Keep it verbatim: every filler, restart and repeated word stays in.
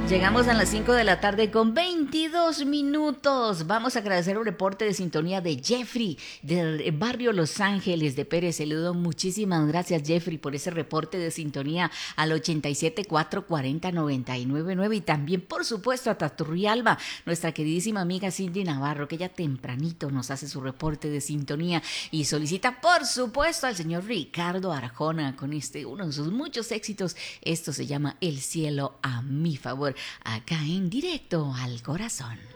Llegamos a las cinco de la tarde con veintidós minutos. Vamos a agradecer un reporte de sintonía de Jeffrey del barrio Los Ángeles de Pérez Celedón. Muchísimas gracias, Jeffrey, por ese reporte de sintonía al ochenta y siete, cuatrocientos cuarenta, noventa y nueve nueve. Y también, por supuesto, a Taturrialba, nuestra queridísima amiga Cindy Navarro, que ya tempranito nos hace su reporte de sintonía y solicita, por supuesto, al señor Ricardo Arjona con este, uno de sus muchos éxitos. Esto se llama El cielo a mi favor. Acá en Directo al Corazón.